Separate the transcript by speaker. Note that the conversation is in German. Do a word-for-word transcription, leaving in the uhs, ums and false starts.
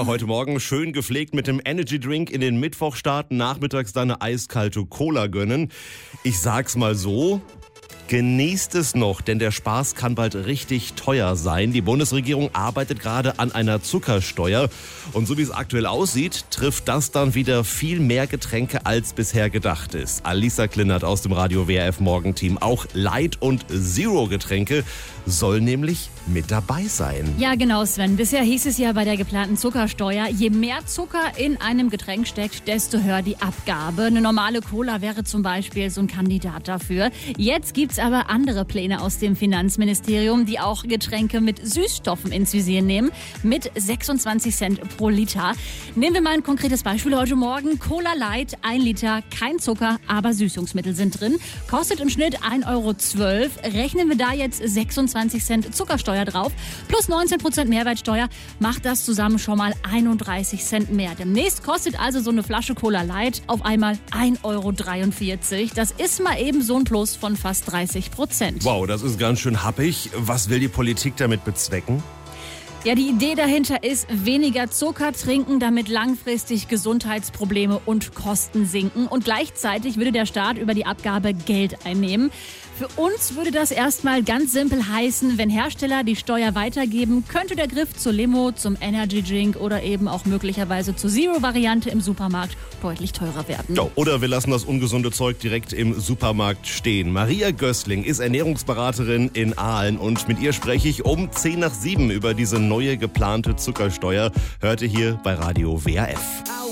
Speaker 1: Ja, heute Morgen schön gepflegt mit dem Energy Drink in den Mittwoch starten, nachmittags dann eine eiskalte Cola gönnen. Ich sag's mal so, genießt es noch, denn der Spaß kann bald richtig teuer sein. Die Bundesregierung arbeitet gerade an einer Zuckersteuer. Und so wie es aktuell aussieht, trifft das dann wieder viel mehr Getränke, als bisher gedacht ist. Alisa Klinert aus dem Radio W R F Morgenteam. Auch Light- und Zero-Getränke soll nämlich mit dabei sein.
Speaker 2: Ja, genau, Sven. Bisher hieß es ja bei der geplanten Zuckersteuer, je mehr Zucker in einem Getränk steckt, desto höher die Abgabe. Eine normale Cola wäre zum Beispiel so ein Kandidat dafür. Jetzt gibt's aber andere Pläne aus dem Finanzministerium, die auch Getränke mit Süßstoffen ins Visier nehmen, mit sechsundzwanzig Cent pro Liter. Nehmen wir mal ein konkretes Beispiel heute Morgen. Cola Light, ein Liter, kein Zucker, aber Süßungsmittel sind drin. Kostet im Schnitt ein Euro zwölf. Rechnen wir da jetzt sechsundzwanzig Cent Zuckersteuer drauf, plus neunzehn Prozent Mehrwertsteuer, macht das zusammen schon mal einunddreißig Cent mehr. Demnächst kostet also so eine Flasche Cola Light auf einmal ein Euro dreiundvierzig. Das ist mal eben so ein Plus von fast dreißig Prozent.
Speaker 1: Wow, das ist ganz schön happig. Was will die Politik damit bezwecken?
Speaker 2: Ja, die Idee dahinter ist, weniger Zucker trinken, damit langfristig Gesundheitsprobleme und Kosten sinken. Und gleichzeitig würde der Staat über die Abgabe Geld einnehmen. Für uns würde das erstmal ganz simpel heißen, wenn Hersteller die Steuer weitergeben, könnte der Griff zur Limo, zum Energy Drink oder eben auch möglicherweise zur Zero-Variante im Supermarkt deutlich teurer werden.
Speaker 1: Ja, oder wir lassen das ungesunde Zeug direkt im Supermarkt stehen. Maria Gößling ist Ernährungsberaterin in Aalen und mit ihr spreche ich um zehn nach sieben über diese neue geplante Zuckersteuer. Hörte hier bei Radio W R F.